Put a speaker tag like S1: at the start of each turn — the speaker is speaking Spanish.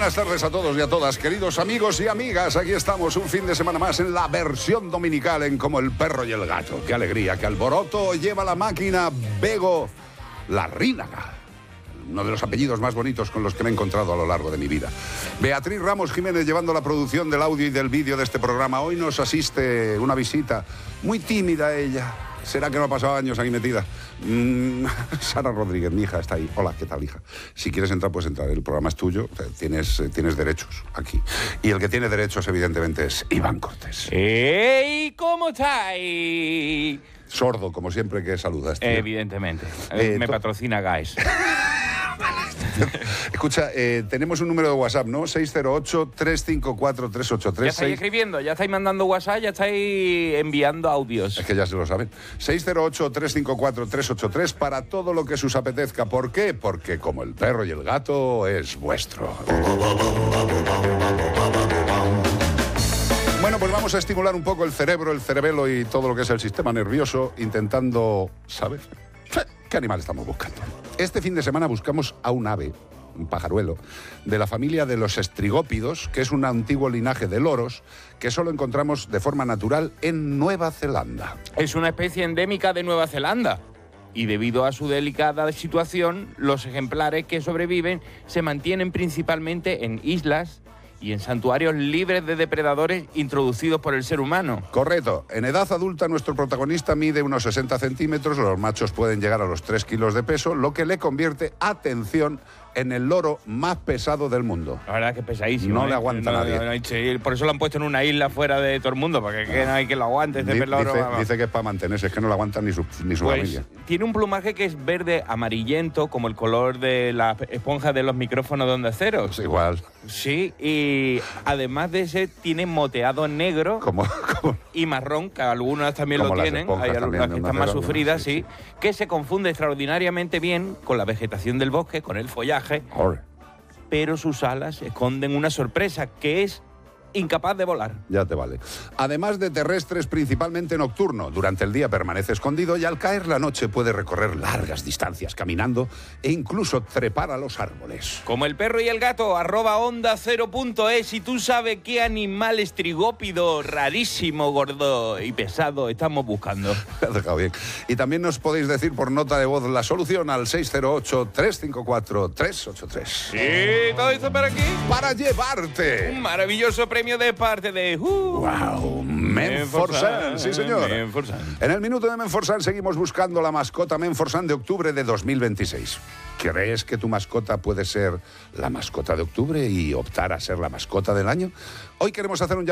S1: buenas tardes a todos y a todas, queridos amigos y amigas. Aquí estamos un fin de semana más en la versión dominical en Como el perro y el gato. ¡Qué alegría, qué alboroto lleva la máquina Bego Larrínaga! Uno de los apellidos más bonitos con los que me he encontrado a lo largo de mi vida. Beatriz Ramos Jiménez llevando la producción del audio y del vídeo de este programa. Hoy nos asiste una visita muy tímida ella. ¿Será que no ha pasado años aquí metida? Sara Rodríguez, mi hija, está ahí. Hola, ¿qué tal, hija? Si quieres entrar, puedes entrar. El programa es tuyo, tienes derechos aquí. Y el que tiene derechos, evidentemente, es Iván Cortés.
S2: ¡Ey! ¿Cómo estáis?
S1: Sordo, como siempre que saludas, tío.
S2: Evidentemente. Me patrocina Guys.
S1: Escucha, tenemos un número de WhatsApp, ¿no? 608-354-383.
S2: Ya estáis escribiendo, ya estáis mandando WhatsApp, ya estáis enviando audios.
S1: Es que ya se lo saben. 608-354-383 para todo lo que os apetezca. ¿Por qué? Porque como el perro y el gato es vuestro. Bueno, pues vamos a estimular un poco el cerebro, el cerebelo y todo lo que es el sistema nervioso, intentando saber qué animal estamos buscando. Este fin de semana buscamos a un ave, un pajaruelo, de la familia de los estrigópidos, que es un antiguo linaje de loros que solo encontramos de forma natural en Nueva Zelanda.
S2: Es una especie endémica de Nueva Zelanda. Y debido a su delicada situación, los ejemplares que sobreviven se mantienen principalmente en islas y en santuarios libres de depredadores introducidos por el ser humano.
S1: Correcto. En edad adulta nuestro protagonista mide unos 60 centímetros, los machos pueden llegar a los 3 kilos de peso, lo que le convierte, atención, en el loro más pesado del mundo.
S2: La verdad es que es pesadísimo.
S1: No le aguanta nadie.
S2: Por eso lo han puesto en una isla fuera de todo el mundo, porque que no hay que lo aguante.
S1: Dice que es para mantenerse, es que no lo aguantan ni su familia.
S2: Tiene un plumaje que es verde amarillento, como el color de la esponja de los micrófonos de Onda Cero.
S1: Es igual.
S2: Sí, y además de ese, tiene moteado negro y marrón, que algunas también lo tienen. Hay algunas que están más sufridas, sí, que se confunde extraordinariamente bien con la vegetación del bosque, con el follaje. Pero sus alas esconden una sorpresa, que es incapaz de volar.
S1: Ya te vale. Además de terrestre, es principalmente nocturno. Durante el día permanece escondido y al caer la noche puede recorrer largas distancias caminando e incluso trepar a los árboles.
S2: Como el perro y el gato, @onda0.es. Y tú sabes qué animal estrigópido, rarísimo, gordo y pesado estamos buscando.
S1: Me has dejado bien. Y también nos podéis decir por nota de voz la solución al 608-354-383.
S2: Sí, todo esto para aquí.
S1: Para llevarte
S2: Un maravilloso premio de parte de...
S1: ¡Wow! Menforsan, sí señor.
S2: Menforsan.
S1: En el minuto de Menforsan seguimos buscando la mascota Menforsan de octubre de 2026. ¿Crees que tu mascota puede ser la mascota de octubre y optar a ser la mascota del año? Hoy queremos hacer un